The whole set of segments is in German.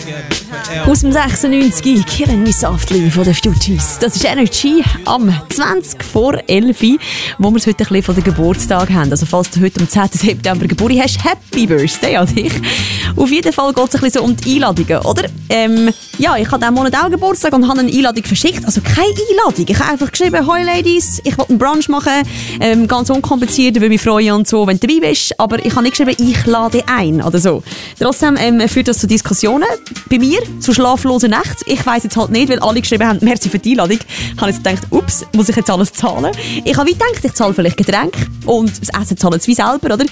Aus dem 96, Killing Me Softly von den Fugees. Das ist Energy am 20 vor 11, wo wir es heute ein bisschen von den Geburtstag haben. Also falls du heute am 10. September Geburtstag hast, Happy Birthday an dich. Auf jeden Fall geht es ein bisschen so um die Einladungen, oder? Ja, ich habe diesen Monat auch Geburtstag und habe eine Einladung verschickt. Also keine Einladung. Ich habe einfach geschrieben, «Hoi Ladies, ich will einen Brunch machen, ganz unkompliziert, würde mich freuen und so, wenn du dabei bist.» Aber ich habe nicht geschrieben, «Ich lade ein» oder so. Trotzdem führt das zu Diskussionen. Bei mir zu schlaflosen Nächten. Ich weiss jetzt halt nicht, weil alle geschrieben haben, «Merci für die Einladung». Ich habe jetzt gedacht, ups, muss ich jetzt alles zahlen? Ich habe wie gedacht, ich zahle vielleicht Getränke und das Essen zahlen sie selber, oder?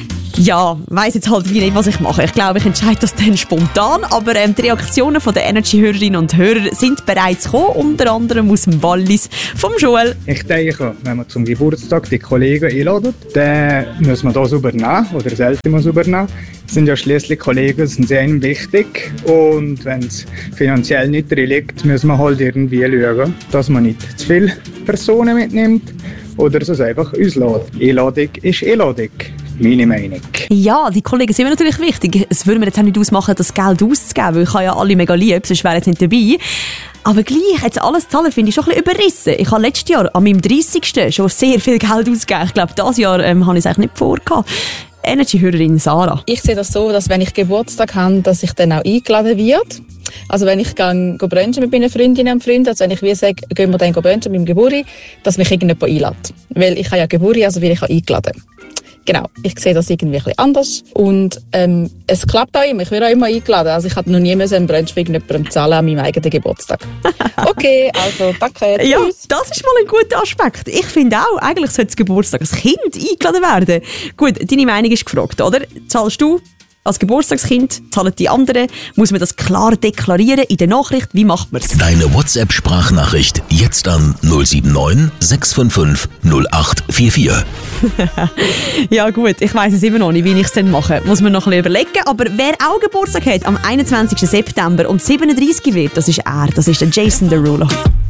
Ja, weiss jetzt halt wie nicht, was ich mache. Ich glaube, ich entscheide das dann spontan. Aber die Reaktionen von den Energy-Hörerinnen und Hörer sind bereits gekommen. Unter anderem aus dem Wallis vom Joel. Ich denke, wenn man zum Geburtstag die Kollegen einladet, dann muss man das übernehmen oder sollte man es übernehmen. Es sind ja schließlich Kollegen, sind sehr wichtig. Und wenn es finanziell nicht drin liegt, muss man halt irgendwie schauen, dass man nicht zu viele Personen mitnimmt oder es einfach auslässt. Einladung ist Einladung. Meine Meinung. Ja, die Kollegen sind mir natürlich wichtig. Es würde mir jetzt auch nicht ausmachen, das Geld auszugeben, weil ich habe ja alle mega lieb, sonst wäre jetzt nicht dabei. Aber gleich, jetzt alles zahlen, finde ich schon ein bisschen überrissen. Ich habe letztes Jahr an meinem 30. schon sehr viel Geld ausgegeben. Ich glaube, dieses Jahr habe ich es eigentlich nicht vorgehabt. Energy-Hörerin Sarah. Ich sehe das so, dass wenn ich Geburtstag habe, dass ich dann auch eingeladen werde. Also wenn ich gehe brunchen mit meinen Freundinnen und Freunden, also wenn ich wie sage, gehen wir dann brunchen mit meinem Geburtstag, dass mich irgendjemand einlädt. Weil ich habe ja Geburtstag, also werde ich auch eingeladen. Genau, ich sehe das irgendwie ein bisschen anders und es klappt auch immer, ich werde auch immer eingeladen, also ich habe noch nie einen Brunch für irgendjemandem zahlen an meinem eigenen Geburtstag. Okay, also danke, tschüss. Ja, das ist mal ein guter Aspekt. Ich finde auch, eigentlich sollte das Geburtstag als Kind eingeladen werden. Gut, deine Meinung ist gefragt, oder? Zahlst du als Geburtstagskind, zahlen die anderen? Muss man das klar deklarieren in der Nachricht? Wie macht man es? Deine WhatsApp-Sprachnachricht jetzt an 079 655 0844. Ja gut, ich weiss es immer noch nicht, wie ich es dann mache. Muss man noch ein bisschen überlegen. Aber wer auch Geburtstag hat am 21. September und 37 wird, das ist er. Das ist der Jason Derulo.